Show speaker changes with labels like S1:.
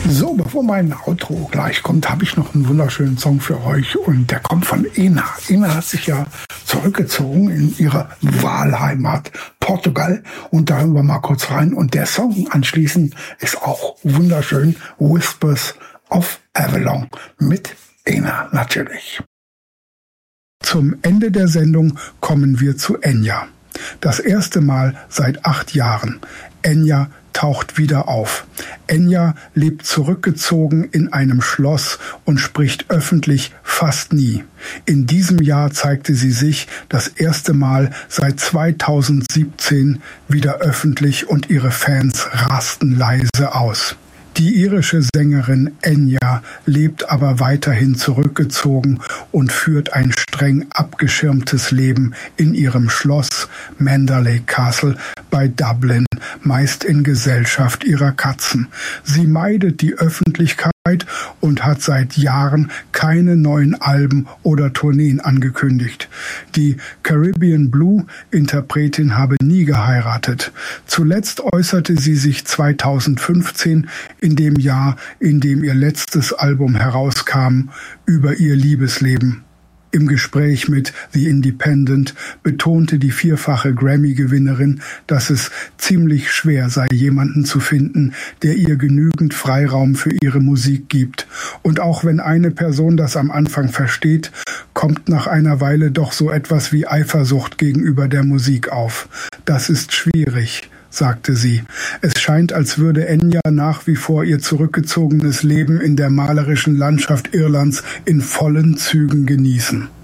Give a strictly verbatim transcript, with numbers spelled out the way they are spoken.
S1: So, bevor mein Outro gleich kommt, habe ich noch einen wunderschönen Song für euch und der kommt von Ena. Ena hat sich ja zurückgezogen in ihre Wahlheimat Portugal und da hören wir mal kurz rein und der Song anschließend ist auch wunderschön, Whispers of Avalon mit Ena natürlich. Zum Ende der Sendung kommen wir zu Enya. Das erste Mal seit acht Jahren. Enya taucht wieder auf. Enya lebt zurückgezogen in einem Schloss und spricht öffentlich fast nie. In diesem Jahr zeigte sie sich das erste Mal seit zweitausendsiebzehn wieder öffentlich und ihre Fans rasten leise aus. Die irische Sängerin Enya lebt aber weiterhin zurückgezogen und führt ein streng abgeschirmtes Leben in ihrem Schloss Mandalay Castle bei Dublin, meist in Gesellschaft ihrer Katzen. Sie meidet die Öffentlichkeit und hat seit Jahren keine neuen Alben oder Tourneen angekündigt. Die Caribbean Blue Interpretin habe nie geheiratet. Zuletzt äußerte sie sich zweitausendfünfzehn, in dem Jahr, in dem ihr letztes Album herauskam, über ihr Liebesleben. Im Gespräch mit The Independent betonte die vierfache Grammy-Gewinnerin, dass es ziemlich schwer sei, jemanden zu finden, der ihr genügend Freiraum für ihre Musik gibt. Und auch wenn eine Person das am Anfang versteht, kommt nach einer Weile doch so etwas wie Eifersucht gegenüber der Musik auf. Das ist schwierig, sagte sie. Es scheint, als würde Enya nach wie vor ihr zurückgezogenes Leben in der malerischen Landschaft Irlands in vollen Zügen genießen.